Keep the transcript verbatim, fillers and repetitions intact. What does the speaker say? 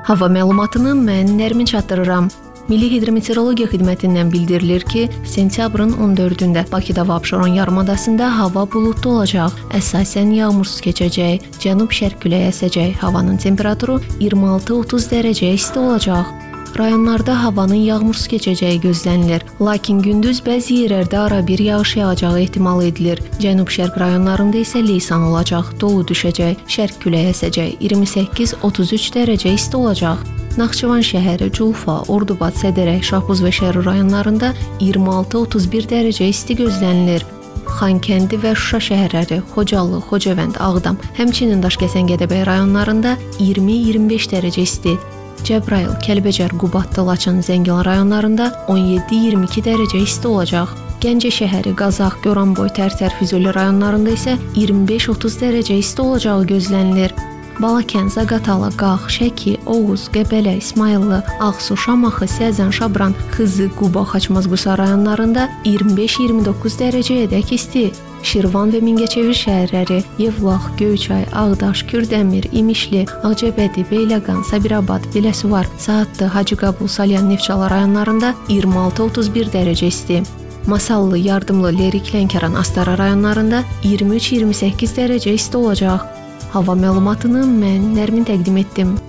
Hava məlumatını mən Nərmin çatdırıram. Milli Hidrometeorologiya Xidmətindən bildirilir ki, sentyabrın on dördündə Bakıda və Abşeron yarımadasında hava buludlu olacaq. Əsasən yağmursuz keçəcək, cənub-şərq küləyi əsəcək. Havanın temperaturu iyirmi altı otuz dərəcə isti olacaq. Rayonlarda havanın yağmursuz keçəcəyi gözlənilir. Lakin gündüz bəzi yerlərdə ara bir yağış yağacağı ehtimal edilir. Cənub-şərq rayonlarında isə leysan olacaq, dolu düşəcək, şərq küləyi əsəcək, iyirmi səkkiz otuz üç dərəcə isti olacaq. Naxçıvan şəhəri, Culfa, Ordubad, Sədərək, Şahbuz və Şərur rayonlarında iyirmi altı otuz bir dərəcə isti gözlənilir. Xankəndi və Şuşa şəhərləri, Xocalı, Xocavənd, Ağdam, həmçinin Daşkəsən, Gədəbəy rayonlarında iyirmi iyirmi beş dərəcə isti. Cəbrayıl, Kəlbəcər, Qubadlı, Laçın, Zəngilan rayonlarında on yeddi iyirmi iki dərəcə isti olacaq. Gəncə şəhəri, Qazax, Goranboy, Tərtər, Füzuli rayonlarında isə iyirmi beş otuz dərəcə isti olacağı gözlənilir. Balakən, Zaqatala, Qax, Şəki, Oğuz, Qəbələ, İsmayıllı, Ağsu, Şamaxı, Səzən, Şabran, Xızı, Quba, Xaçmaz-Qusa rayonlarında iyirmi beş iyirmi doqquz dərəcəyədək isti. Şirvan və Mingəçevir şəhərləri, Yevlax, Göyçay, Ağdaş, Kürdəmir, İmişli, Ağcabədi, Beyləqan, Sabirabad, Biləsuvar, Saatlı, Hacıqabul, Salyan, Neftçala rayonlarında iyirmi altı otuz bir dərəcə isti. Masallı, Yardımlı, Lerik, Lənkəran, Astara rayonlarında iyirmi üç iyirmi səkkiz dərəcə isti olacaq. Hava məlumatını mən Nərmin təqdim etdim.